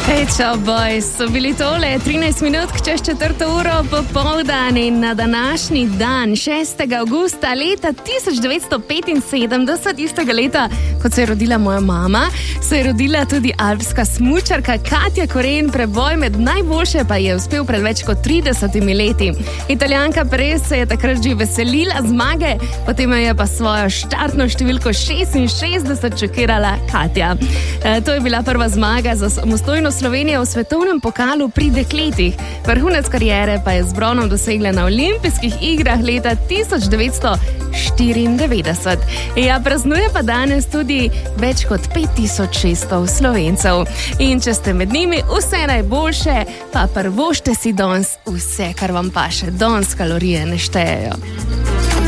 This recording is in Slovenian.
Čau, boys, so bili tole 13 minut čez 4. uro popoldan in na današnji dan, 6. avgusta leta 1975, istega leta, kot se je rodila moja mama, se je rodila tudi alpska smučarka Katja Koren. Preboj med najboljše pa je uspel pred več kot 30 leti. Italijanka Perez se je takrat že veselila zmage, potem je pa svojo štartno številko 66 čekirala Katja. To je bila prva zmaga za samostojno Slovenija v svetovnem pokalu pri dekletih. Vrhunec kariere pa je z bronom dosegla na olimpijskih igrah leta 1994. Ja, praznuje pa danes tudi več kot 5600 Slovencev. In če ste med njimi, vse najboljše, pa prvošte si danes vse, kar vam paše. Danes kalorije ne štejejo.